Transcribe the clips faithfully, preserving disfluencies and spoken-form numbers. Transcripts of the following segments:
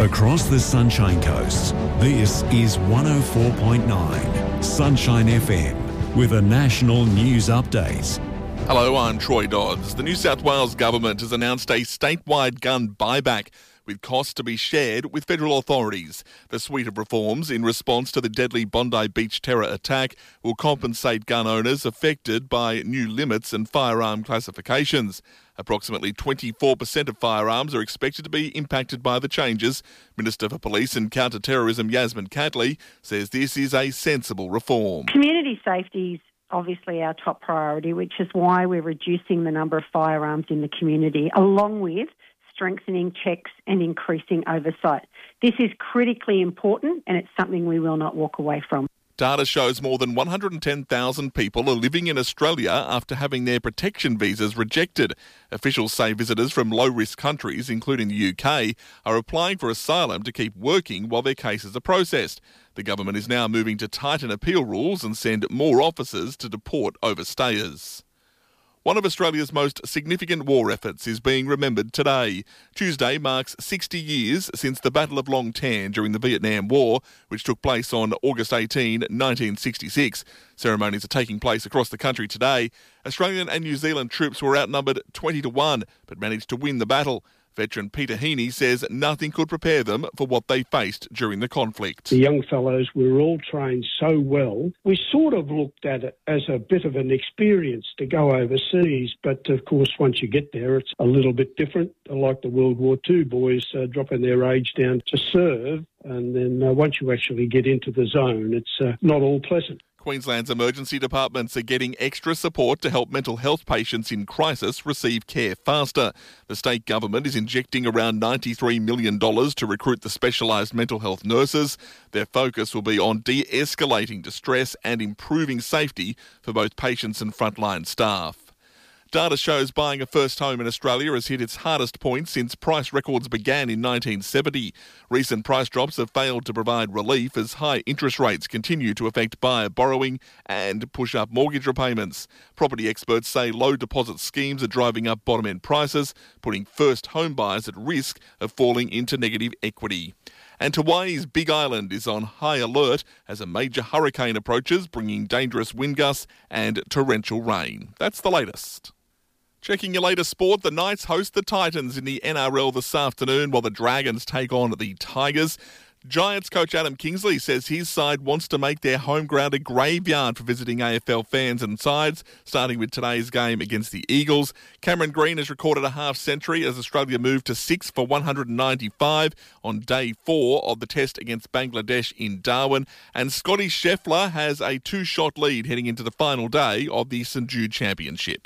Across the Sunshine Coast, this is one oh four point nine Sunshine F M with a national news update. Hello, I'm Troy Dodds. The New South Wales government has announced a statewide gun buyback with costs to be shared with federal authorities. The suite of reforms in response to the deadly Bondi Beach terror attack will compensate gun owners affected by new limits and firearm classifications. Approximately twenty-four percent of firearms are expected to be impacted by the changes. Minister for Police and Counter-Terrorism Yasmin Catley says this is a sensible reform. Community safety is obviously our top priority, which is why we're reducing the number of firearms in the community, along with strengthening checks and increasing oversight. This is critically important and it's something we will not walk away from. Data shows more than one hundred ten thousand people are living in Australia after having their protection visas rejected. Officials say visitors from low-risk countries, including the U K, are applying for asylum to keep working while their cases are processed. The government is now moving to tighten appeal rules and send more officers to deport overstayers. One of Australia's most significant war efforts is being remembered today. Tuesday marks sixty years since the Battle of Long Tan during the Vietnam War, which took place on August eighteenth, nineteen sixty-six. Ceremonies are taking place across the country today. Australian and New Zealand troops were outnumbered twenty to one, but managed to win the battle. Veteran Peter Heaney says nothing could prepare them for what they faced during the conflict. The young fellows were all trained so well. We sort of looked at it as a bit of an experience to go overseas, but of course once you get there it's a little bit different. Like the World War Two boys uh, dropping their age down to serve, and then uh, once you actually get into the zone it's uh, not all pleasant. Queensland's emergency departments are getting extra support to help mental health patients in crisis receive care faster. The state government is injecting around ninety-three million dollars to recruit the specialised mental health nurses. Their focus will be on de-escalating distress and improving safety for both patients and frontline staff. Data shows buying a first home in Australia has hit its hardest point since price records began in nineteen seventy. Recent price drops have failed to provide relief as high interest rates continue to affect buyer borrowing and push up mortgage repayments. Property experts say low deposit schemes are driving up bottom-end prices, putting first home buyers at risk of falling into negative equity. And Hawaii's Big Island is on high alert as a major hurricane approaches, bringing dangerous wind gusts and torrential rain. That's the latest. Checking your latest sport, the Knights host the Titans in the N R L this afternoon while the Dragons take on the Tigers. Giants coach Adam Kingsley says his side wants to make their home ground a graveyard for visiting A F L fans and sides, starting with today's game against the Eagles. Cameron Green has recorded a half century as Australia moved to six for one hundred ninety-five on day four of the test against Bangladesh in Darwin. And Scotty Scheffler has a two-shot lead heading into the final day of the St Jude Championship.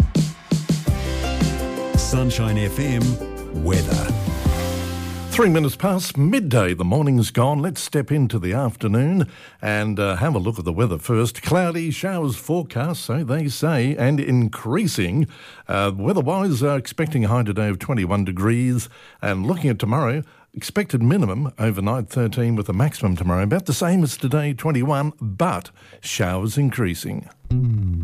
Sunshine F M weather. Three minutes past midday, the morning's gone. Let's step into the afternoon and uh, have a look at the weather first. Cloudy, showers forecast, so they say, and increasing. Uh, weather-wise, uh, expecting a high today of twenty-one degrees. And looking at tomorrow, expected minimum overnight thirteen with a maximum tomorrow about the same as today, twenty-one, but showers increasing.